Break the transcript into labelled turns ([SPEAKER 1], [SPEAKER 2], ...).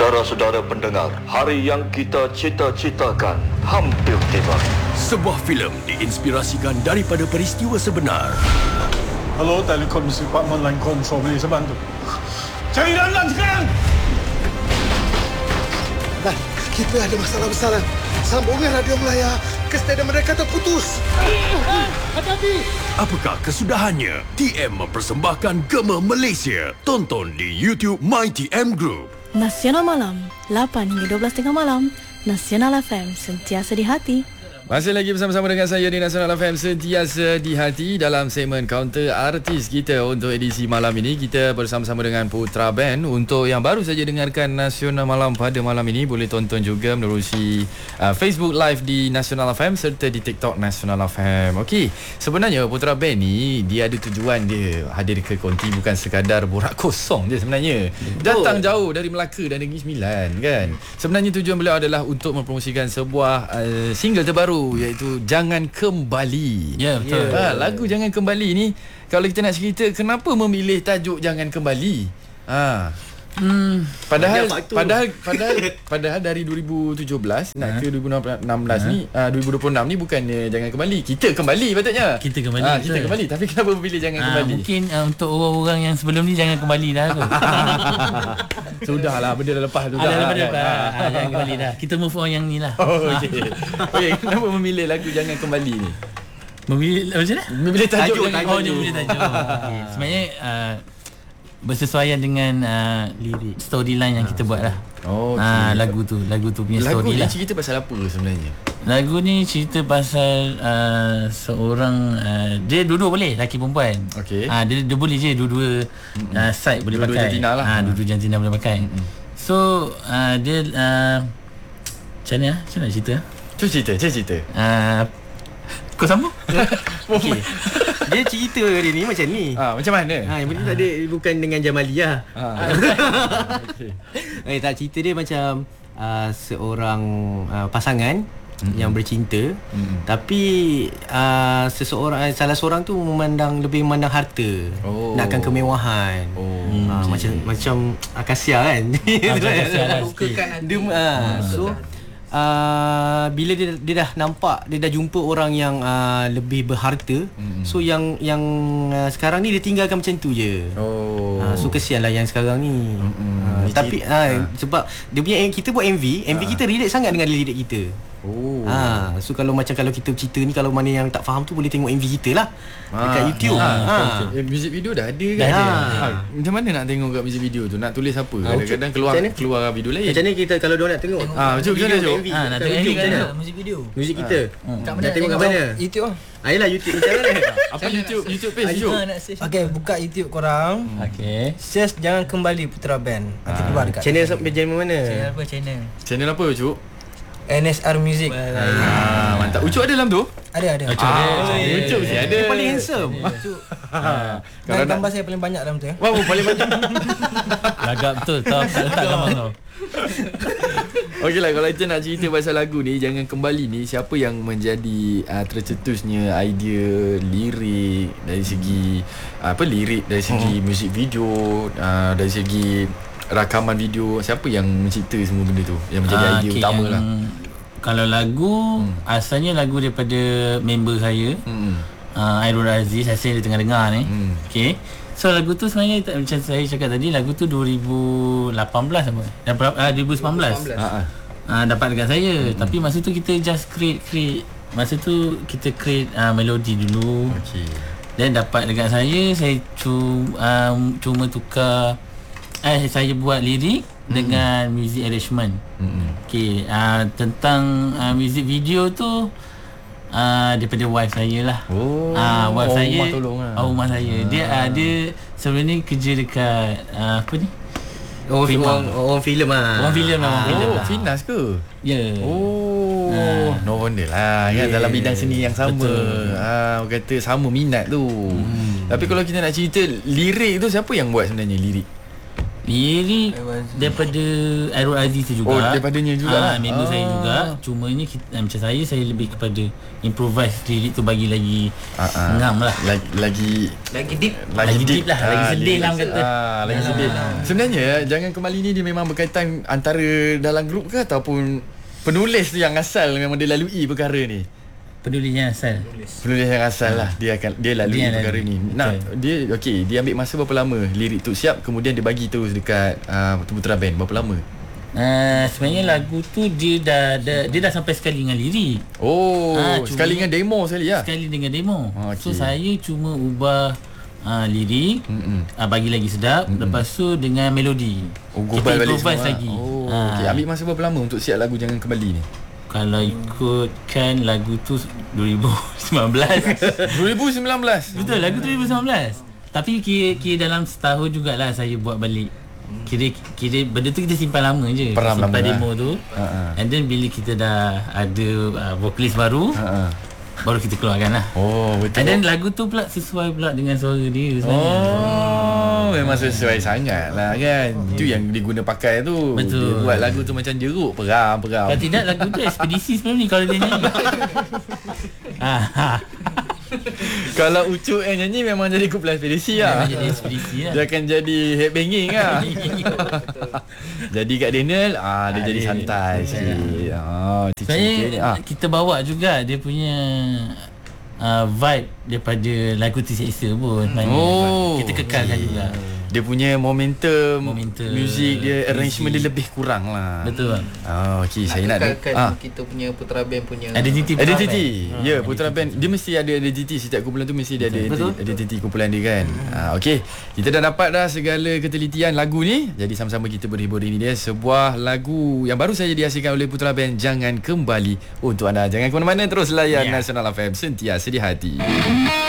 [SPEAKER 1] Saudara-saudara pendengar, hari yang kita cita-citakan hampir tiba.
[SPEAKER 2] Sebuah filem diinspirasikan daripada peristiwa sebenar.
[SPEAKER 3] Hello, Telecom Department Line Control, boleh saya bantu? Cari dalam sekarang!
[SPEAKER 4] Nah, kita ada masalah besar. Sambungan radio Melaya ke stadium mereka terputus. Hati-hati!
[SPEAKER 2] Apakah kesudahannya? TM mempersembahkan Gema Malaysia. Tonton di YouTube MyTM Group.
[SPEAKER 5] Nasional Malam, 8 hingga 12 tengah malam. Nasional FM, sentiasa di hati.
[SPEAKER 6] Masih lagi bersama-sama dengan saya di Nasional FM, sentiasa di hati. Dalam segmen Counter Artis kita untuk edisi malam ini, kita bersama-sama dengan Putra Band. Untuk yang baru saja dengarkan Nasional Malam pada malam ini, boleh tonton juga menerusi Facebook Live di Nasional FM serta di TikTok Nasional FM. Okey, sebenarnya Putra Band ni dia ada tujuan dia hadir ke konti bukan sekadar borak kosong je sebenarnya. Datang jauh dari Melaka dan Negeri Sembilan kan. Sebenarnya tujuan beliau adalah untuk mempromosikan sebuah single terbaru, iaitu Jangan Kembali.
[SPEAKER 7] Ya, betul.
[SPEAKER 6] Lagu Jangan Kembali ni, kalau kita nak cerita kenapa memilih tajuk Jangan Kembali? Padahal dari 2017 nak ke 2016 ni, 2026 ni bukannya Jangan Kembali, kita kembali patutnya.
[SPEAKER 7] Kita kembali.
[SPEAKER 6] Kita kembali, tapi kenapa memilih Jangan Kembali?
[SPEAKER 7] Mungkin untuk orang-orang yang sebelum ni jangan kembali dah tu.
[SPEAKER 6] Sudahlah, benda dah lepas tu.
[SPEAKER 7] Jangan kembali dah. Kita move on yang ni lah.
[SPEAKER 6] Okay, kenapa memilih lagu Jangan Kembali ni?
[SPEAKER 7] Memilih macam mana?
[SPEAKER 6] Memilih tajuk.
[SPEAKER 7] Memilih tajuk. Okay. Sebenarnya bersesuaian dengan lirik storyline yang kita buat lah. Lagu tu punya story lah.
[SPEAKER 6] Lagu ni cerita pasal apa sebenarnya?
[SPEAKER 7] Lagu ni cerita pasal seorang dia dua-dua boleh, lelaki perempuan.
[SPEAKER 6] Okey.
[SPEAKER 7] Dia boleh je dua-dua side boleh
[SPEAKER 6] dua-dua
[SPEAKER 7] pakai.
[SPEAKER 6] jantina lah.
[SPEAKER 7] Dua-dua jantina boleh pakai. So dia macam mana nak cerita?
[SPEAKER 6] Cerita.
[SPEAKER 7] Kau sambung?
[SPEAKER 8] Okay. Dia cerita dia ni macam ni.
[SPEAKER 6] Macam mana?
[SPEAKER 8] Yang penting tak ada, bukan dengan Jamali lah.
[SPEAKER 6] Okay.
[SPEAKER 8] Tak, cerita dia macam seorang pasangan yang bercinta, tapi salah seorang tu lebih memandang harta, nakkan kemewahan. Macam Akasia kan. So bila dia dah nampak, dia dah jumpa orang yang lebih berharta, so yang sekarang ni dia tinggalkan macam tu je. So kesianlah yang sekarang ni. Tapi sebab dia punya, kita buat MV kita relate sangat dengan lirik kita. So kalau kita cerita ni, kalau mana yang tak faham tu boleh tengok MV kita lah dekat YouTube.
[SPEAKER 6] Music video dah ada kan? Macam mana nak tengok kat music video tu? Nak tulis apa? Kadang-kadang keluar video lain.
[SPEAKER 8] Macam mana kita kalau diorang nak tengok
[SPEAKER 6] Macam
[SPEAKER 7] nak tengok MV kan music video.
[SPEAKER 8] Music kita nak tengok kat mana?
[SPEAKER 4] YouTube lah.
[SPEAKER 8] Ayolah YouTube macam mana?
[SPEAKER 6] Apa YouTube page tu?
[SPEAKER 4] Okay, buka YouTube korang.
[SPEAKER 7] Okay.
[SPEAKER 4] Search Jangan Kembali Putra Band. Nanti keluar dekat
[SPEAKER 8] Channel mana?
[SPEAKER 6] Channel apa Ucuk?
[SPEAKER 4] NSR Music.
[SPEAKER 6] Mantap. Ucuk ada dalam tu?
[SPEAKER 4] Ada.
[SPEAKER 6] Ucuk mesti ada.
[SPEAKER 8] Dia paling handsome.
[SPEAKER 4] Kalau gambar saya paling banyak dalam tu ya.
[SPEAKER 6] Wah, paling banyak.
[SPEAKER 7] Lagak betul. Tak gambar kau.
[SPEAKER 6] Okeylah, kalau kita nak cerita pasal lagu ni Jangan Kembali ni, siapa yang menjadi tercetusnya idea lirik dari segi lirik, dari segi music video, dari segi rakaman video, siapa yang mencipta semua benda tu, yang menjadi idea utama lah?
[SPEAKER 7] Kalau lagu asalnya lagu daripada member saya, Airul Aziz. Saya tengah dengar ni. Okay. So lagu tu sebenarnya macam saya cakap tadi, lagu tu 2018 apa? 2019. Dapat dekat saya. Tapi masa tu kita just create. Masa tu kita create melodi dulu.
[SPEAKER 6] Okey.
[SPEAKER 7] Dan dapat dekat saya cuma tukar saya buat lirik dengan music arrangement. Okey, tentang music video tu daripada wife saya lah. Wife saya,
[SPEAKER 6] rumah tolong lah.
[SPEAKER 7] Rumah saya. Dia sebenarnya kerja dekat apa ni?
[SPEAKER 8] Orang filem lah.
[SPEAKER 6] Finas ke?
[SPEAKER 7] Ya.
[SPEAKER 6] No wonder lah kan, dalam bidang seni yang sama. Orang kata sama minat tu. Tapi kalau kita nak cerita lirik tu, siapa yang buat sebenarnya lirik?
[SPEAKER 7] Lirik daripada Airul Aziz tu juga.
[SPEAKER 6] Oh, daripadanya juga.
[SPEAKER 7] Member saya juga. Cuma ni macam saya lebih kepada improvise lirik tu bagi lagi ngam lah.
[SPEAKER 6] Lagi
[SPEAKER 8] deep.
[SPEAKER 7] Lagi deep lah. Lagi sedih lah kata.
[SPEAKER 6] Lagi sedih. Sebenarnya Jangan Kembali ni dia memang berkaitan antara dalam grup ke ataupun penulis tu yang asal memang dia lalui perkara ni.
[SPEAKER 7] Penulis yang asal.
[SPEAKER 6] Penulis yang asal lah. Dia lalui perkara ni. Nah, dia ambil masa berapa lama lirik tu siap, kemudian dia bagi terus dekat Putra Band. Berapa lama?
[SPEAKER 7] Sebenarnya lagu tu dia dah sampai sekali dengan lirik.
[SPEAKER 6] Sekali dengan demo sekali lah.
[SPEAKER 7] Sekali dengan demo.
[SPEAKER 6] Okay.
[SPEAKER 7] So saya cuma ubah lirik, bagi lagi sedap. Lepas tu dengan melodi.
[SPEAKER 6] Gubal balik semua
[SPEAKER 7] lagi.
[SPEAKER 6] Okay. Ambil masa berapa lama untuk siap lagu Jangan Kembali ni?
[SPEAKER 7] Kalau ikutkan lagu tu 2019.
[SPEAKER 6] 2019.
[SPEAKER 7] Betul, lagu 2019. Tapi kira dalam setahun jugalah saya buat balik. Kira benda tu kita simpan lama je.
[SPEAKER 6] Peram
[SPEAKER 7] simpan
[SPEAKER 6] lama
[SPEAKER 7] demo tu. And then bila kita dah ada vokalis baru, baru kita keluarkan lah.
[SPEAKER 6] Betul.
[SPEAKER 7] And then lagu tu pula sesuai pula dengan suara dia sebenarnya.
[SPEAKER 6] Memang sesuai sangat lah kan. Itu yang diguna pakai tu.
[SPEAKER 7] Betul.
[SPEAKER 6] Dia buat lagu tu macam jeruk. Peram.
[SPEAKER 7] Kalau tidak lagu tu ekspedisi sebenarnya ni kalau dia nyanyi.
[SPEAKER 6] Kalau Ucup yang nyanyi memang jadi kumpulan ekspedisi lah.
[SPEAKER 7] Memang jadi ekspedisi lah.
[SPEAKER 6] Dia akan jadi headbanging lah. Jadi Kak Daniel dia jadi santai sikit.
[SPEAKER 7] Sebenarnya kita bawa juga dia punya vibe daripada lagu Terseksa pun. Kita kekalkan juga.
[SPEAKER 6] Dia punya momentum muzik dia, arrangement dia lebih kurang lah.
[SPEAKER 7] Betul.
[SPEAKER 6] Okey, saya nak
[SPEAKER 8] kita punya Putra Band punya
[SPEAKER 6] identity. Ya, Putra Band dia mesti ada identity. Setiap kumpulan tu mesti dia ada identity kumpulan dia kan. Okey, kita dah dapat dah segala ketelitian lagu ni. Jadi sama-sama kita berhibur ini dia sebuah lagu yang baru saja dihasilkan oleh Putra Band, Jangan Kembali untuk anda. Jangan ke mana-mana, terus layan Nasional FM sentiasa di hati.